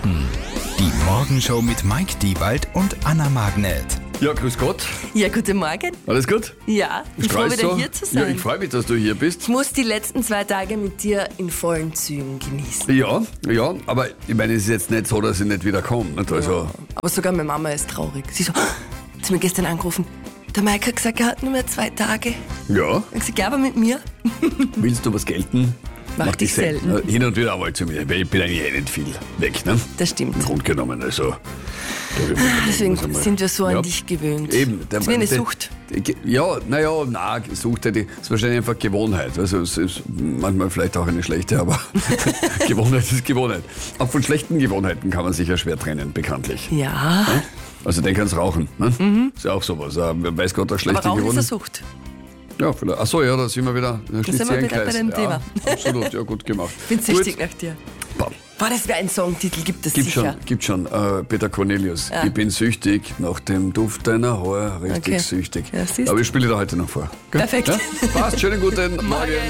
Die Morgenshow mit Mike Diewald und Anna Magnet. Ja, grüß Gott. Ja, guten Morgen. Alles gut? Ja, ich freue mich, wieder so? hier zu sein. Ja, ich freue mich, dass du hier bist. Ich muss die letzten 2 Tage mit dir in vollen Zügen genießen. Ja, aber ich meine, es ist jetzt nicht so, dass ich nicht wieder komme. Nicht? Also, Aber sogar meine Mama ist traurig. Sie so, hat mir gestern angerufen. Der Mike hat gesagt, er hat nur mehr 2 Tage. ja, Ich gesagt, ja, aber mit mir. willst du was gelten? Mach dich selten. Hin und wieder einmal zu mir, weil ich bin eigentlich nicht viel weg. Ne? Das stimmt. Im Grunde genommen, also. Deswegen muss einmal- sind wir so Ja. an dich gewöhnt. Eben. Das ist wie eine Sucht. Ja, Sucht, das ist wahrscheinlich einfach Gewohnheit. Also es ist manchmal vielleicht auch eine schlechte, aber Gewohnheit ist Gewohnheit. Auch von schlechten Gewohnheiten kann man sich ja schwer trennen, bekanntlich. Ja, Also denk ans Rauchen. Ne? Ist ja auch sowas. Weiß Gott, eine schlechte aber Rauchen ist eine Gewohnheit. Sucht. Ja, vielleicht. Achso, ja, da sind wir wieder. Da sind wir wieder bei dem Thema. Absolut, ja, gut gemacht. Ich bin süchtig nach dir. Bam. Boah, das wäre ein Songtitel, gibt es Gibt sicher. schon, Peter Cornelius. Ja. Ich bin süchtig nach dem Duft deiner Haare, richtig Okay. süchtig. Ja, siehst Aber ich spiele da heute noch vor. Gell? Perfekt. Ja? Passt, schönen guten Morgen.